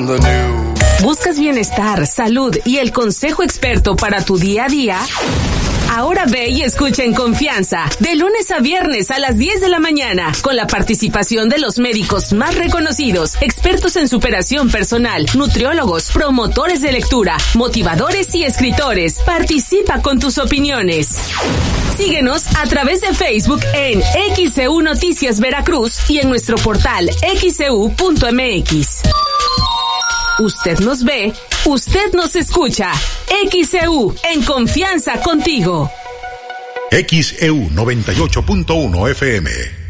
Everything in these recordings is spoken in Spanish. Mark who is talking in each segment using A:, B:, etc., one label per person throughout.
A: on the news.
B: ¿Buscas bienestar, salud y el consejo experto para tu día a día? Ahora ve y escucha en confianza, de lunes a viernes a las 10 de la mañana, con la participación de los médicos más reconocidos, expertos en superación personal, nutriólogos, promotores de lectura, motivadores y escritores. Participa con tus opiniones. Síguenos a través de Facebook en XCU Noticias Veracruz y en nuestro portal xcu.mx. Usted nos ve, usted nos escucha. XCU, en confianza contigo.
C: XEU 98.1 FM.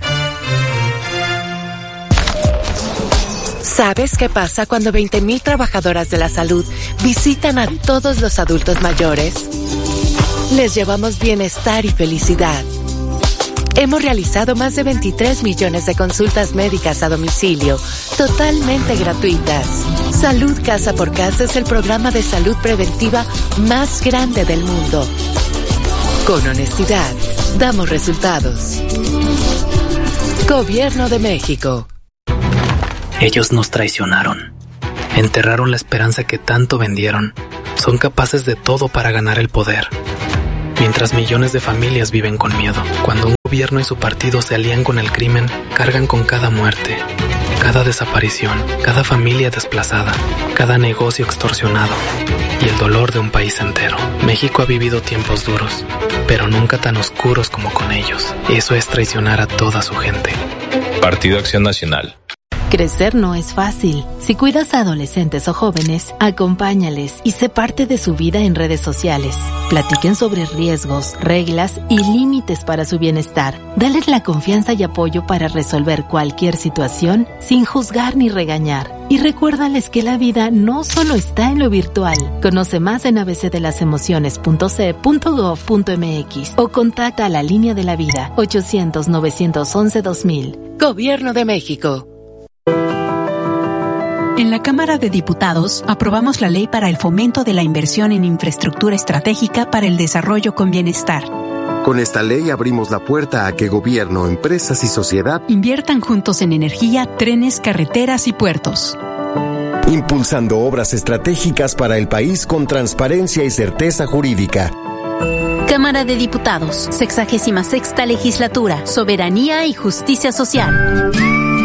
D: ¿Sabes qué pasa cuando 20,000 trabajadoras de la salud visitan a todos los adultos mayores? Les llevamos bienestar y felicidad. Hemos realizado más de 23 millones de consultas médicas a domicilio, totalmente gratuitas. Salud Casa por Casa es el programa de salud preventiva más grande del mundo. Con honestidad, damos resultados. Gobierno de México.
E: Ellos nos traicionaron. Enterraron la esperanza que tanto vendieron. Son capaces de todo para ganar el poder. Mientras millones de familias viven con miedo. Cuando un gobierno y su partido se alían con el crimen, cargan con cada muerte, cada desaparición, cada familia desplazada, cada negocio extorsionado y el dolor de un país entero. México ha vivido tiempos duros, pero nunca tan oscuros como con ellos. Eso es traicionar a toda su gente.
F: Partido Acción Nacional.
G: Crecer no es fácil. Si cuidas a adolescentes o jóvenes, acompáñales y sé parte de su vida en redes sociales. Platiquen sobre riesgos, reglas y límites para su bienestar. Dales la confianza y apoyo para resolver cualquier situación sin juzgar ni regañar. Y recuérdales que la vida no solo está en lo virtual. Conoce más en abcdelasemociones.ce.gov.mx o contacta a la Línea de la Vida 800-911-2000.
D: Gobierno de México.
H: En la Cámara de Diputados aprobamos la ley para el fomento de la inversión en infraestructura estratégica para el desarrollo con bienestar.
I: Con esta ley abrimos la puerta a que gobierno, empresas y sociedad
H: inviertan juntos en energía, trenes, carreteras y puertos.
I: Impulsando obras estratégicas para el país con transparencia y certeza jurídica.
J: Cámara de Diputados, 66ª Legislatura, Soberanía y Justicia Social.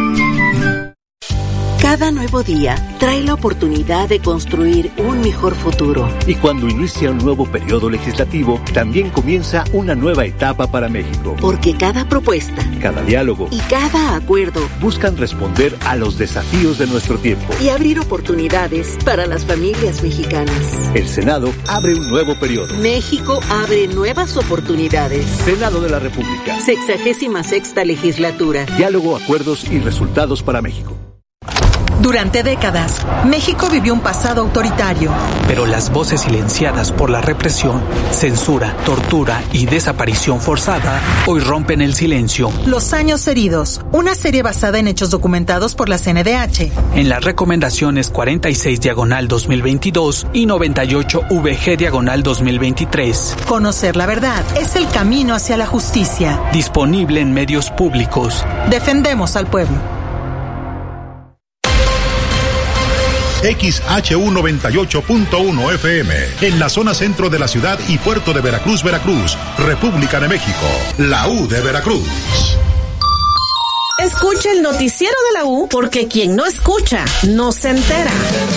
K: Cada nuevo día trae la oportunidad de construir un mejor futuro.
L: Y cuando inicia un nuevo periodo legislativo, también comienza una nueva etapa para México.
K: Porque cada propuesta,
L: cada diálogo
K: y cada acuerdo
L: buscan responder a los desafíos de nuestro tiempo
K: y abrir oportunidades para las familias mexicanas.
L: El Senado abre un nuevo periodo.
K: México abre nuevas oportunidades.
L: Senado de la República.
K: 66ª Legislatura.
L: Diálogo, acuerdos y resultados para México.
M: Durante décadas, México vivió un pasado autoritario.
E: Pero las voces silenciadas por la represión, censura, tortura y desaparición forzada hoy rompen el silencio.
M: Los años heridos, una serie basada en hechos documentados por la CNDH.
E: En las recomendaciones 46/2022 y 98/VG/2023.
M: Conocer la verdad es el camino hacia la justicia.
E: Disponible en medios públicos.
M: Defendemos al pueblo.
C: XHU 98.1 FM, en la zona centro de la ciudad y puerto de Veracruz, Veracruz, República de México, la U de Veracruz.
N: Escucha el noticiero de la U, porque quien no escucha, no se entera.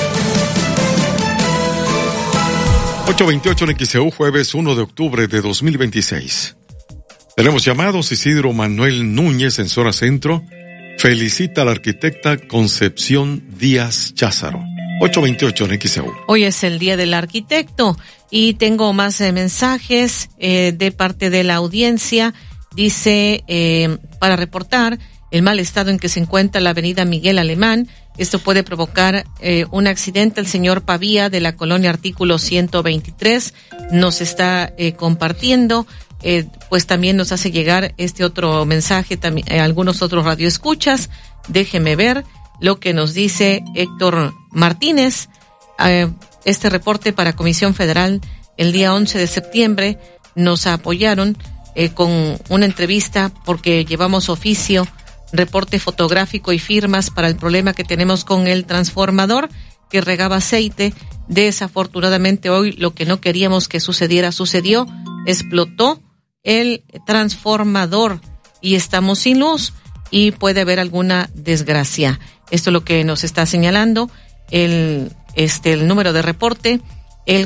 O: 8:28 en XEU, jueves 1 de octubre de 2026. Tenemos llamados. Isidro Manuel Núñez, en zona centro, felicita a la arquitecta Concepción Díaz Cházaro. 8:28 en XEU.
P: Hoy es el Día del Arquitecto y tengo más mensajes de parte de la audiencia. Dice, para reportar el mal estado en que se encuentra la avenida Miguel Alemán. Esto puede provocar un accidente. El señor Pavía, de la colonia Artículo 123, nos está compartiendo. Pues también nos hace llegar este otro mensaje, también algunos otros radioescuchas. Déjeme ver lo que nos dice Héctor Martínez. Este reporte para Comisión Federal el día 11 de septiembre nos apoyaron con una entrevista porque llevamos oficio, reporte fotográfico y firmas para el problema que tenemos con el transformador. que regaba aceite. Desafortunadamente hoy lo que no queríamos que sucediera sucedió, explotó el transformador y estamos sin luz y puede haber alguna desgracia. Esto es lo que nos está señalando el número de reporte, el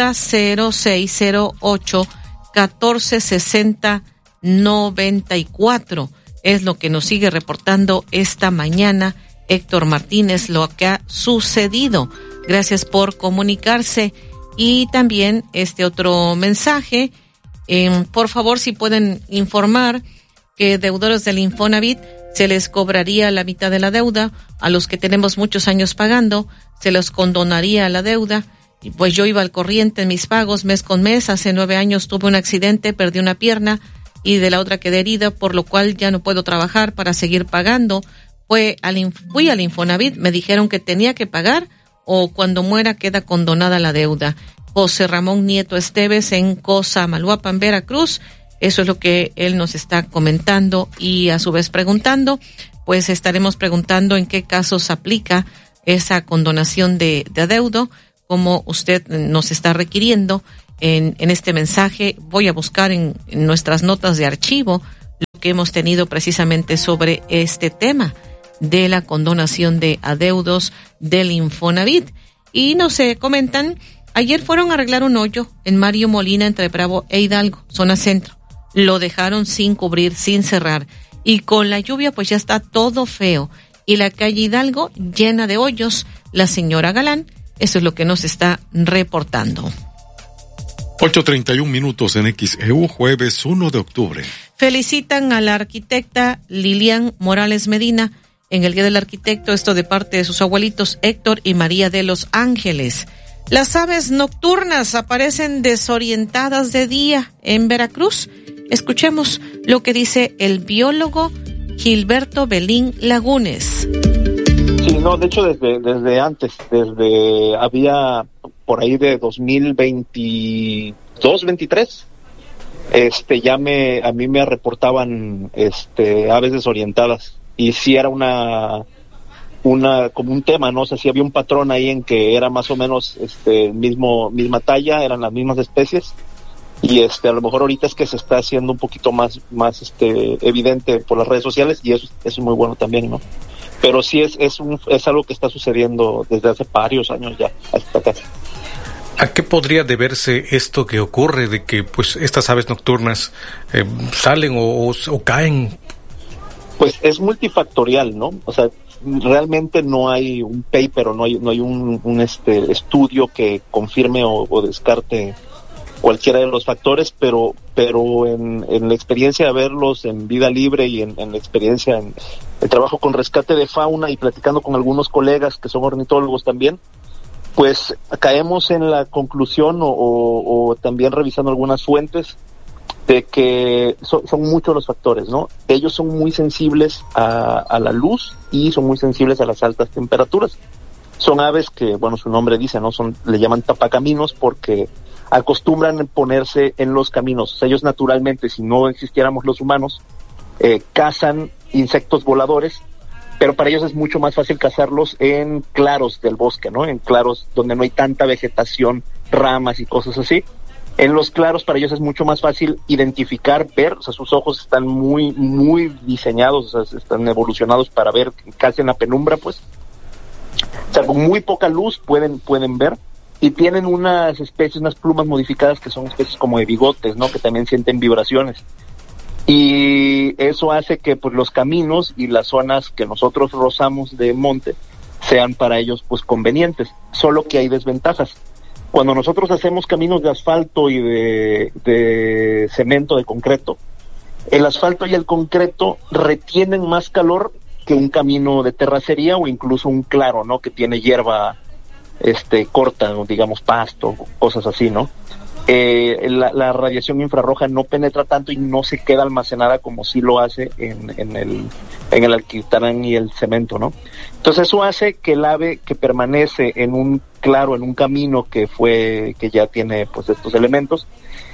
P: J0608 1460 94, es lo que nos sigue reportando esta mañana Héctor Martínez, lo que ha sucedido. Gracias por comunicarse. Y también otro mensaje, por favor, si pueden informar que deudores del Infonavit se les cobraría la mitad de la deuda, a los que tenemos muchos años pagando se les condonaría la deuda. Y pues yo iba al corriente en mis pagos mes con mes. Hace 9 años tuve un accidente, perdí una pierna y de la otra quedé herida, por lo cual ya no puedo trabajar para seguir pagando. Fui al Infonavit, me dijeron que tenía que pagar o cuando muera queda condonada la deuda. José Ramón Nieto Esteves en Cosamaloapan, Veracruz. Eso es lo que él nos está comentando y a su vez preguntando. Pues estaremos preguntando en qué casos aplica esa condonación de adeudo, como usted nos está requiriendo en este mensaje. Voy a buscar en nuestras notas de archivo lo que hemos tenido precisamente sobre este tema de la condonación de adeudos del Infonavit. Y nos comentan, ayer fueron a arreglar un hoyo en Mario Molina entre Bravo e Hidalgo, zona centro. Lo dejaron sin cubrir, sin cerrar. Y con la lluvia pues ya está todo feo. Y la calle Hidalgo llena de hoyos. La señora Galán, eso es lo que nos está reportando.
O: 8:31 en XEU, jueves 1 de octubre.
P: Felicitan a la arquitecta Lilian Morales Medina en el Día del Arquitecto, esto de parte de sus abuelitos Héctor y María de los Ángeles. Las aves nocturnas aparecen desorientadas de día en Veracruz. Escuchemos lo que dice el biólogo Gilberto Belín Lagunes.
A: Sí, no, de hecho desde antes, había por ahí de 2022, 23, a mí me reportaban aves desorientadas y sí era como un tema, ¿no? O sea, sí había un patrón ahí en que era más o menos misma talla, eran las mismas especies. Y a lo mejor ahorita es que se está haciendo un poquito más evidente por las redes sociales y eso es muy bueno también, ¿no? Pero sí es algo que está sucediendo desde hace varios años ya hasta acá.
Q: ¿A qué podría deberse esto que ocurre de que pues estas aves nocturnas salen o caen?
A: Pues es multifactorial, ¿no? O sea, realmente no hay un paper o no hay un estudio que confirme o descarte cualquiera de los factores, pero en la experiencia de verlos en vida libre y en la experiencia en el trabajo con rescate de fauna y platicando con algunos colegas que son ornitólogos también, pues caemos en la conclusión o también revisando algunas fuentes de que son muchos los factores, ¿no? Ellos son muy sensibles a la luz y son muy sensibles a las altas temperaturas. Son aves que, bueno, su nombre dice, ¿no? Le llaman tapacaminos porque acostumbran ponerse en los caminos. O sea, ellos naturalmente, si no existiéramos los humanos, cazan insectos voladores, pero para ellos es mucho más fácil cazarlos en claros del bosque, ¿no? En claros donde no hay tanta vegetación, ramas y cosas así. En los claros para ellos es mucho más fácil identificar, ver, o sea, sus ojos están muy, muy diseñados, o sea, están evolucionados para ver casi en la penumbra, pues. O sea, con muy poca luz pueden ver. Y tienen unas plumas modificadas que son especies como de bigotes, ¿no? Que también sienten vibraciones. Y eso hace que pues los caminos y las zonas que nosotros rozamos de monte sean para ellos pues convenientes. Solo que hay desventajas. Cuando nosotros hacemos caminos de asfalto y de cemento, de concreto, el asfalto y el concreto retienen más calor que un camino de terracería o incluso un claro, ¿no? Que tiene hierba corta, digamos pasto, cosas así, ¿no? La radiación infrarroja no penetra tanto y no se queda almacenada como sí lo hace en el alquitrán y el cemento, ¿no? Entonces eso hace que el ave que permanece en un claro, en un camino que ya tiene pues estos elementos,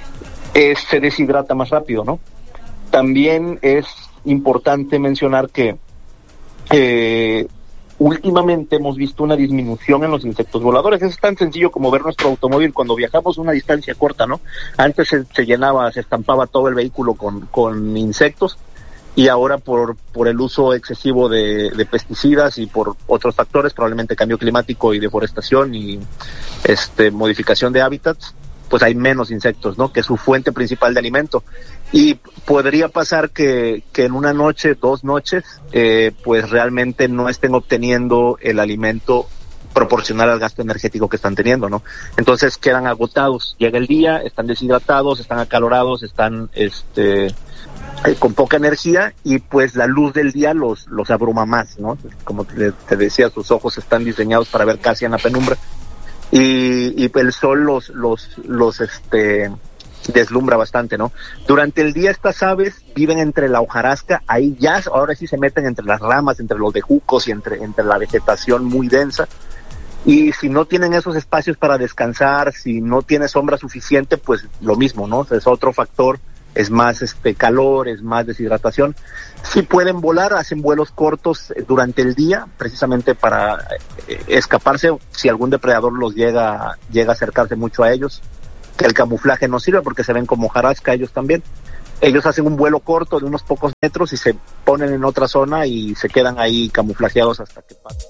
A: se deshidrata más rápido, ¿no? También es importante mencionar que últimamente hemos visto una disminución en los insectos voladores. Eso es tan sencillo como ver nuestro automóvil cuando viajamos una distancia corta, ¿no? Antes se llenaba, se estampaba todo el vehículo con insectos, y ahora por el uso excesivo de pesticidas y por otros factores, probablemente cambio climático y deforestación y modificación de hábitats, pues hay menos insectos, ¿no? Que es su fuente principal de alimento. Y podría pasar que en una noche, 2 noches, pues realmente no estén obteniendo el alimento proporcional al gasto energético que están teniendo, ¿no? Entonces quedan agotados. Llega el día, están deshidratados, están acalorados, están con poca energía, y pues la luz del día los abruma más, ¿no? Como te decía, sus ojos están diseñados para ver casi en la penumbra. Y el sol los deslumbra bastante, ¿no? Durante el día estas aves viven entre la hojarasca, ahí ya ahora sí se meten entre las ramas, entre los bejucos y entre la vegetación muy densa, y si no tienen esos espacios para descansar, si no tiene sombra suficiente, pues lo mismo, ¿no? Es otro factor, es más calor, es más deshidratación. Si pueden volar, hacen vuelos cortos durante el día, precisamente para escaparse si algún depredador los llega a acercarse mucho a ellos, que el camuflaje no sirve porque se ven como hojarasca ellos también. Ellos hacen un vuelo corto de unos pocos metros y se ponen en otra zona y se quedan ahí camuflajeados hasta que pasen.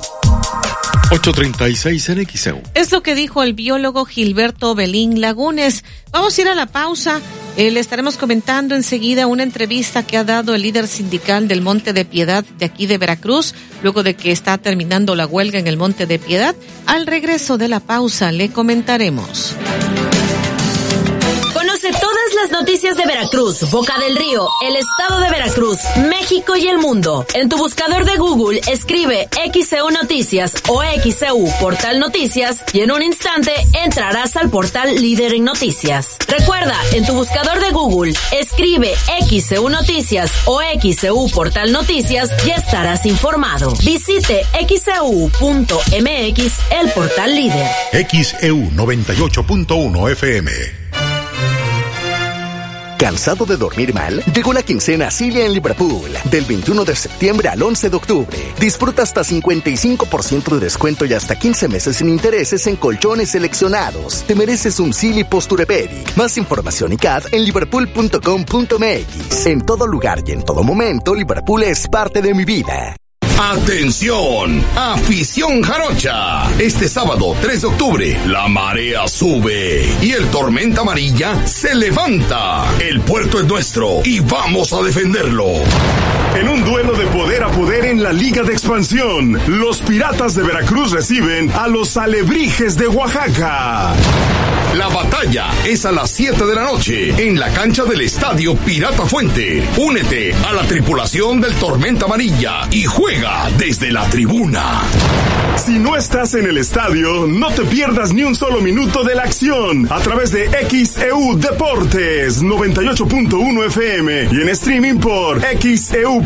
O: 8:36 en XEU.
P: Es lo que dijo el biólogo Gilberto Belín Lagunes. Vamos a ir a la pausa. Le estaremos comentando enseguida una entrevista que ha dado el líder sindical del Monte de Piedad de aquí de Veracruz, luego de que está terminando la huelga en el Monte de Piedad. Al regreso de la pausa le comentaremos.
B: Conoce todas las noticias de Veracruz, Boca del Río, el estado de Veracruz, México y el mundo. En tu buscador de Google escribe XEU Noticias o XEU Portal Noticias y en un instante entrarás al portal líder en noticias. Recuerda, en tu buscador de Google escribe XEU Noticias o XEU Portal Noticias y estarás informado. Visite xeu.mx, el portal líder.
C: XEU 98.1 FM.
R: ¿Cansado de dormir mal? Llegó la quincena Cilia en Liverpool. Del 21 de septiembre al 11 de octubre. Disfruta hasta 55% de descuento y hasta 15 meses sin intereses en colchones seleccionados. Te mereces un Silly Posturepedic. Más información y CAD en liverpool.com.mx. En todo lugar y en todo momento, Liverpool es parte de mi vida.
S: ¡Atención! ¡Afición jarocha! Este sábado 3 de octubre, la marea sube y el Tormenta Amarilla se levanta. El puerto es nuestro y vamos a defenderlo.
T: En un duelo de poder a poder en la Liga de Expansión, los Piratas de Veracruz reciben a los Alebrijes de Oaxaca.
S: La batalla es a las 7 de la noche en la cancha del Estadio Pirata Fuente. Únete a la tripulación del Tormenta Amarilla y juega desde la tribuna.
T: Si no estás en el estadio, no te pierdas ni un solo minuto de la acción a través de XEU Deportes 98.1 FM y en streaming por xeu.mx.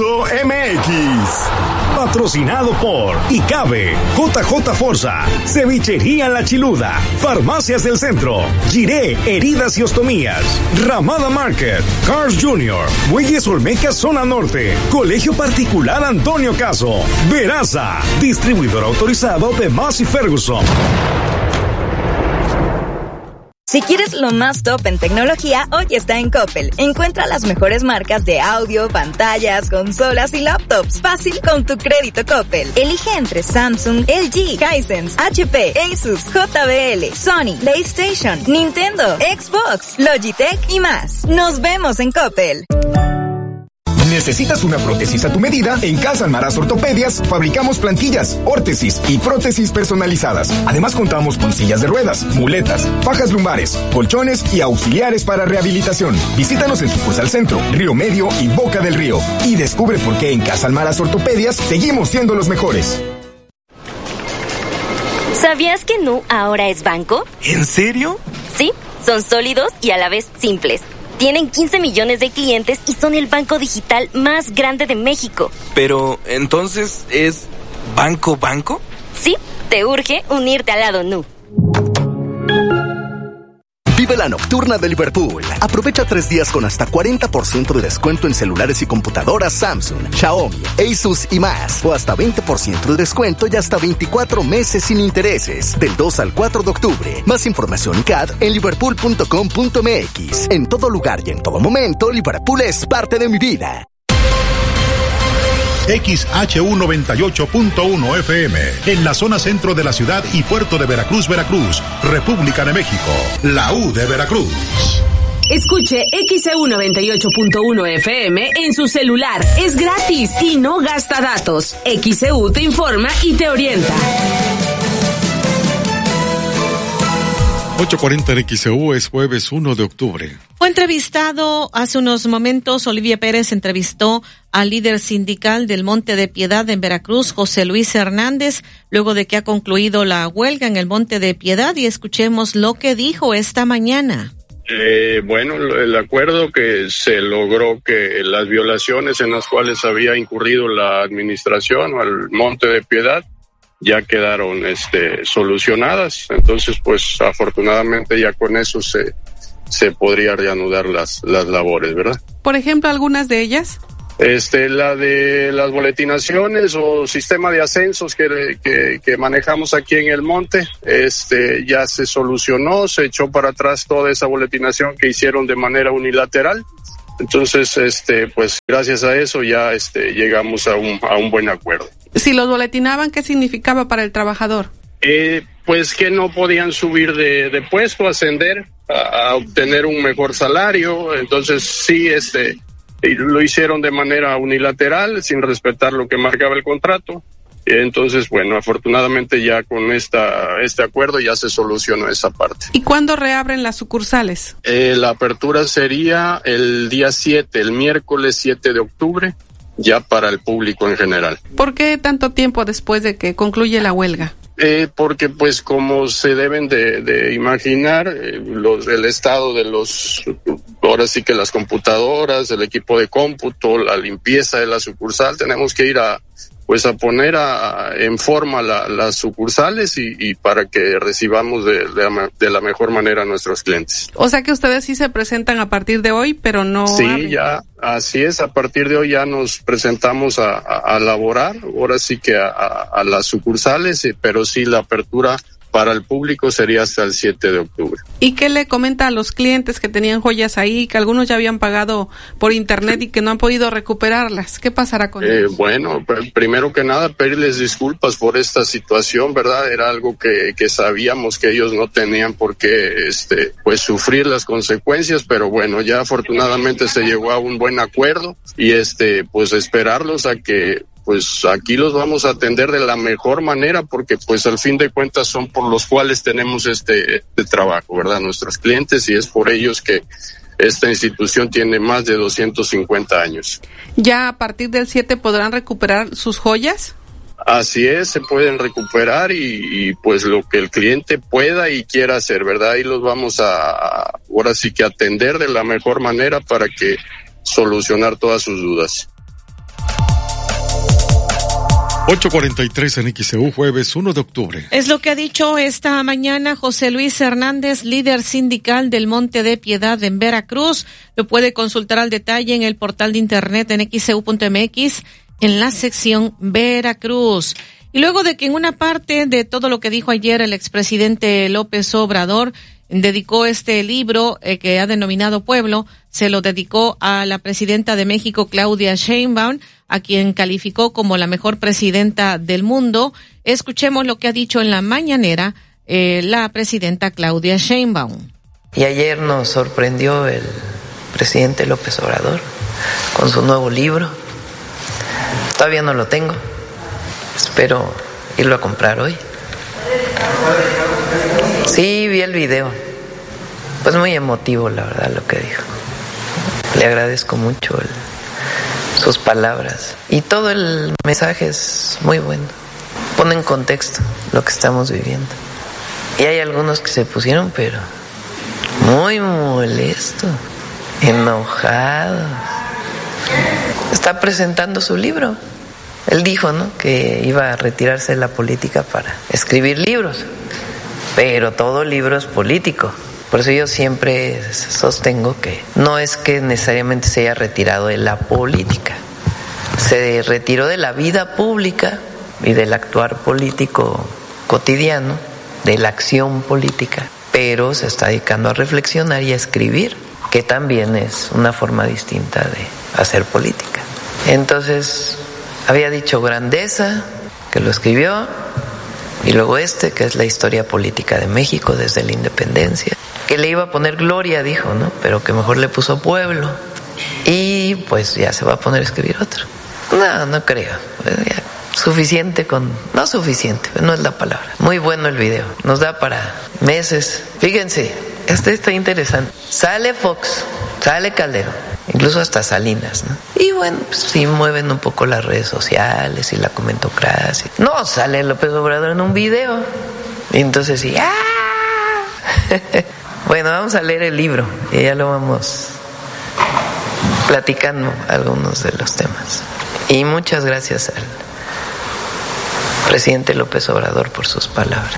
U: Patrocinado por ICABE, JJ Forza, Cevichería La Chiluda, Farmacias del Centro, Giré Heridas y Ostomías, Ramada Market, Cars Jr., Bueyes Olmeca Zona Norte, Colegio Particular Antonio Caso, Veraza, distribuidor autorizado de Massey Ferguson.
V: Si quieres lo más top en tecnología, hoy está en Coppel. Encuentra las mejores marcas de audio, pantallas, consolas y laptops. Fácil con tu crédito Coppel. Elige entre Samsung, LG, Hisense, HP, Asus, JBL, Sony, PlayStation, Nintendo, Xbox, Logitech y más. Nos vemos en Coppel.
W: ¿Necesitas una prótesis a tu medida? En Casa Almaraz Ortopedias fabricamos plantillas, órtesis y prótesis personalizadas. Además contamos con sillas de ruedas, muletas, fajas lumbares, colchones y auxiliares para rehabilitación. Visítanos en sucursal Centro, Río Medio y Boca del Río y descubre por qué en Casa Almaraz Ortopedias seguimos siendo los mejores.
X: ¿Sabías que Nu ahora es banco?
Y: ¿En serio?
X: Sí, son sólidos y a la vez simples. Tienen 15 millones de clientes y son el banco digital más grande de México.
Y: Pero, ¿entonces es banco?
X: Sí, te urge unirte al lado Nu.
R: Vive la nocturna de Liverpool. Aprovecha 3 días con hasta 40% de descuento en celulares y computadoras Samsung, Xiaomi, Asus y más. O hasta 20% de descuento y hasta 24 meses sin intereses. Del 2 al 4 de octubre. Más información y CAD en liverpool.com.mx. En todo lugar y en todo momento, Liverpool es parte de mi vida.
C: XHU98.1 FM, en la zona centro de la ciudad y puerto de Veracruz, Veracruz, República de México, la U de Veracruz.
B: Escuche XEU 98.1 FM en su celular. Es gratis y no gasta datos. XEU te informa y te orienta.
O: 8:40 en XEU, es jueves 1 de octubre.
P: Fue entrevistado hace unos momentos, Olivia Pérez entrevistó al líder sindical del Monte de Piedad en Veracruz, José Luis Hernández, luego de que ha concluido la huelga en el Monte de Piedad, y escuchemos lo que dijo esta mañana.
D: Bueno, el acuerdo que se logró, que las violaciones en las cuales había incurrido la administración o el Monte de Piedad ya quedaron solucionadas. Entonces, pues afortunadamente ya con eso se podría reanudar las labores, ¿verdad?
F: Por ejemplo, algunas de ellas.
D: La de las boletinaciones o sistema de ascensos que manejamos aquí en el monte, ya se solucionó, se echó para atrás toda esa boletinación que hicieron de manera unilateral. Entonces, pues gracias a eso ya llegamos a un buen acuerdo.
F: Si los boletinaban, ¿qué significaba para el trabajador?
D: Pues que no podían subir de puesto, ascender, a obtener un mejor salario. Entonces sí, lo hicieron de manera unilateral, sin respetar lo que marcaba el contrato. Entonces, bueno, afortunadamente ya con este acuerdo ya se solucionó esa parte.
F: ¿Y cuándo reabren las sucursales?
D: La apertura sería el día 7, el miércoles 7 de octubre, ya para el público en general.
F: ¿Por qué tanto tiempo después de que concluye la huelga?
D: Porque pues como se deben de imaginar, el estado de ahora sí que las computadoras, el equipo de cómputo, la limpieza de la sucursal, tenemos que ir a poner en forma las sucursales y para que recibamos de la mejor manera a nuestros clientes.
F: O sea que ustedes sí se presentan a partir de hoy, pero no...
D: Sí, ya, así es, a partir de hoy ya nos presentamos a laborar, ahora sí que a las sucursales, pero sí la apertura para el público sería hasta el 7 de octubre.
F: ¿Y qué le comenta a los clientes que tenían joyas ahí, que algunos ya habían pagado por internet y que no han podido recuperarlas? ¿Qué pasará con ellos?
D: Bueno, primero que nada, pedirles disculpas por esta situación, ¿verdad? Era algo que sabíamos que ellos no tenían por qué, pues sufrir las consecuencias, pero bueno, ya afortunadamente se llegó a un buen acuerdo y pues esperarlos a que pues aquí los vamos a atender de la mejor manera, porque pues al fin de cuentas son por los cuales tenemos este trabajo, ¿verdad? Nuestros clientes, y es por ellos que esta institución tiene más de 250 años.
F: ¿Ya a partir del 7 podrán recuperar sus joyas?
D: Así es, se pueden recuperar y pues lo que el cliente pueda y quiera hacer, ¿verdad? Ahí los vamos ahora sí que atender de la mejor manera para que solucionar todas sus dudas.
O: 8:43 en XEU, jueves 1 de octubre.
P: Es lo que ha dicho esta mañana José Luis Hernández, líder sindical del Monte de Piedad en Veracruz. Lo puede consultar al detalle en el portal de internet en xeu.mx en la sección Veracruz. Y luego de que en una parte de todo lo que dijo ayer el expresidente López Obrador, dedicó este libro que ha denominado Pueblo, se lo dedicó a la presidenta de México, Claudia Sheinbaum, a quien calificó como la mejor presidenta del mundo. Escuchemos lo que ha dicho en la mañanera la presidenta Claudia Sheinbaum.
G: Y ayer nos sorprendió el presidente López Obrador con su nuevo libro. Todavía no lo tengo. Espero irlo a comprar hoy. Sí, vi el video. Pues muy emotivo, la verdad, lo que dijo. Le agradezco mucho sus palabras. Y todo el mensaje es muy bueno. Pone en contexto lo que estamos viviendo. Y hay algunos que se pusieron, pero muy molestos, enojados. Está presentando su libro. Él dijo, ¿no?, que iba a retirarse de la política para escribir libros. Pero todo libro es político, Por eso yo siempre sostengo que no es que necesariamente se haya retirado de la política, se retiró de la vida pública y del actuar político cotidiano, de la acción política, pero se está dedicando a reflexionar y a escribir, que también es una forma distinta de hacer política. Entonces, había dicho Grandeza, que lo escribió, y luego que es la historia política de México desde la independencia, que le iba a poner Gloria, dijo, ¿no? Pero que mejor le puso Pueblo, y pues ya se va a poner a escribir otro. No creo. Ya, suficiente no suficiente, no es la palabra. Muy bueno el video, nos da para meses. Fíjense, este está interesante. Sale Fox, sale Calderón, incluso hasta Salinas, ¿no? Y bueno, pues sí mueven un poco las redes sociales y la comentocracia. No, sale López Obrador en un video. Y entonces sí, Bueno, vamos a leer el libro y ya lo vamos platicando algunos de los temas. Y muchas gracias al presidente López Obrador por sus palabras.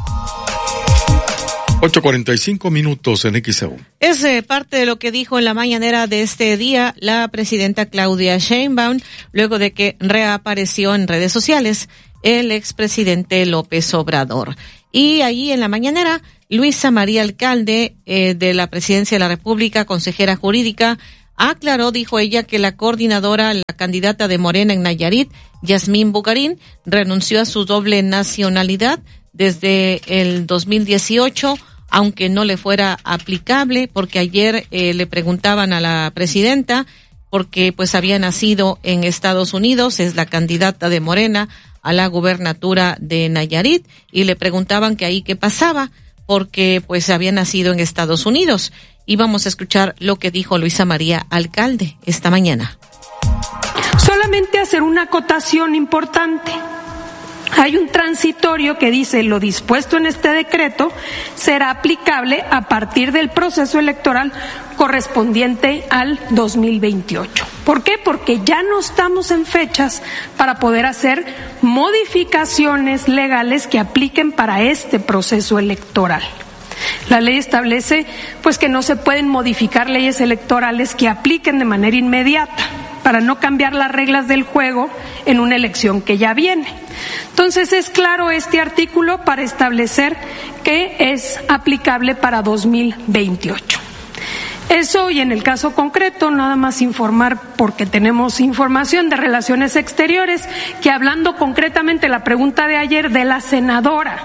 O: 8:45 minutos en XEU.
P: Es parte de lo que dijo en la mañanera de este día la presidenta Claudia Sheinbaum, luego de que reapareció en redes sociales el expresidente López Obrador. Y ahí en la mañanera, Luisa María Alcalde, de la Presidencia de la República, consejera jurídica, aclaró, dijo ella, que la coordinadora, la candidata de Morena en Nayarit, Yasmín Bucarín, renunció a su doble nacionalidad desde el 2018, aunque no le fuera aplicable, porque ayer le preguntaban a la presidenta, porque pues había nacido en Estados Unidos, es la candidata de Morena a la gubernatura de Nayarit, y le preguntaban que ahí qué pasaba, porque pues había nacido en Estados Unidos. Y vamos a escuchar lo que dijo Luisa María Alcalde esta mañana.
H: Solamente hacer una acotación importante. Hay un transitorio que dice: lo dispuesto en este decreto será aplicable a partir del proceso electoral correspondiente al 2028. ¿Por qué? Porque ya no estamos en fechas para poder hacer modificaciones legales que apliquen para este proceso electoral. La ley establece pues que no se pueden modificar leyes electorales que apliquen de manera inmediata para no cambiar las reglas del juego en una elección que ya viene. Entonces es claro este artículo para establecer que es aplicable para 2028. Eso, y en el caso concreto, nada más informar, porque tenemos información de Relaciones Exteriores, que hablando concretamente la pregunta de ayer de la senadora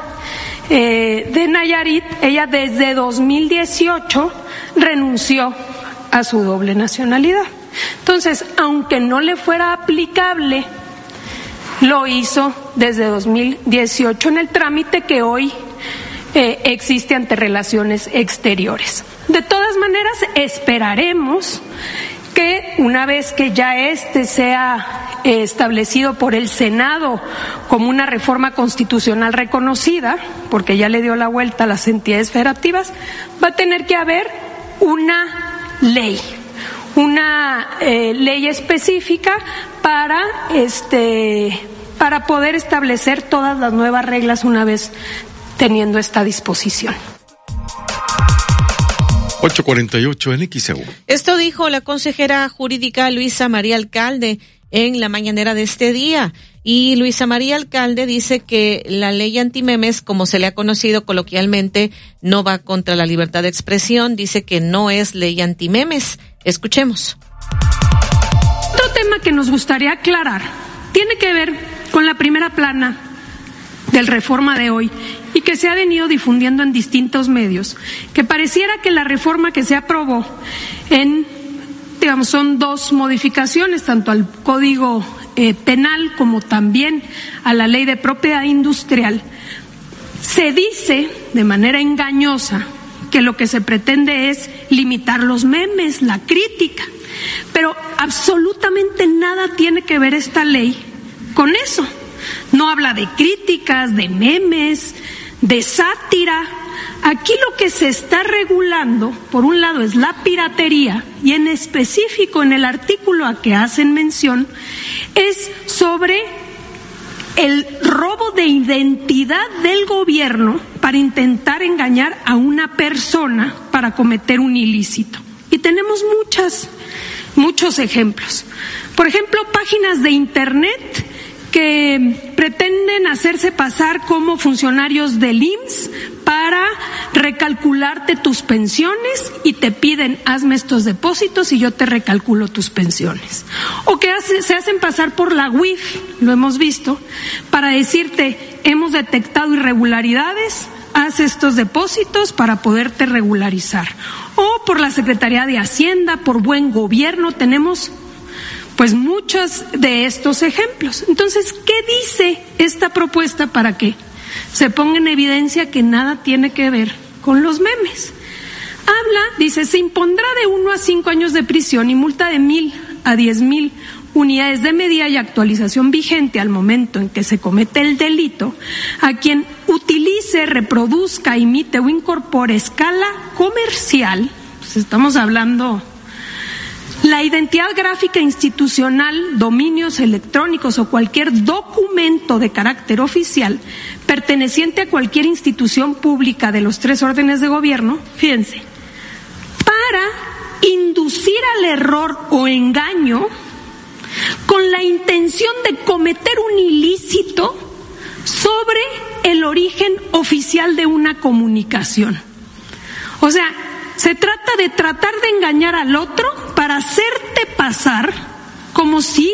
H: de Nayarit, ella desde 2018 renunció a su doble nacionalidad. Entonces, aunque no le fuera aplicable, lo hizo desde 2018 en el trámite que hoy existe ante Relaciones Exteriores. De todas maneras, esperaremos que una vez que ya sea establecido por el Senado como una reforma constitucional reconocida, porque ya le dio la vuelta a las entidades federativas, va a tener que haber una ley específica para poder establecer todas las nuevas reglas una vez teniendo esta disposición.
O: 8:48 en XEU.
P: Esto dijo la consejera jurídica Luisa María Alcalde en la mañanera de este día. Y Luisa María Alcalde dice que la ley antimemes, como se le ha conocido coloquialmente, no va contra la libertad de expresión. Dice que no es ley antimemes. Escuchemos.
H: Otro tema que nos gustaría aclarar tiene que ver con la primera plana del Reforma de hoy y que se ha venido difundiendo en distintos medios, que pareciera que la reforma que se aprobó son dos modificaciones, tanto al Código Penal como también a la Ley de Propiedad Industrial. Se dice de manera engañosa que lo que se pretende es limitar los memes, la crítica, pero absolutamente nada tiene que ver esta ley con eso. No habla de críticas, de memes, de sátira. Aquí lo que se está regulando, por un lado, es la piratería, y en específico en el artículo a que hacen mención, es sobre el robo de identidad del gobierno para intentar engañar a una persona para cometer un ilícito. Y tenemos muchos ejemplos. Por ejemplo, páginas de internet que pretenden hacerse pasar como funcionarios del IMSS para recalcularte tus pensiones y te piden, hazme estos depósitos y yo te recalculo tus pensiones. O que se hacen pasar por la UIF, lo hemos visto, para decirte, hemos detectado irregularidades, haz estos depósitos para poderte regularizar. O por la Secretaría de Hacienda, por Buen Gobierno, tenemos pues muchos de estos ejemplos. Entonces, ¿qué dice esta propuesta para que se ponga en evidencia que nada tiene que ver con los memes? Dice, se impondrá de 1 a 5 años de prisión y multa de 1,000 a 10,000 unidades de medida y actualización vigente al momento en que se comete el delito a quien utilice, reproduzca, imite o incorpore a escala comercial, pues estamos hablando, la identidad gráfica institucional, dominios electrónicos o cualquier documento de carácter oficial perteneciente a cualquier institución pública de los 3 órdenes de gobierno, fíjense, para inducir al error o engaño con la intención de cometer un ilícito sobre el origen oficial de una comunicación. O sea, se trata de tratar de engañar al otro para hacerte pasar como si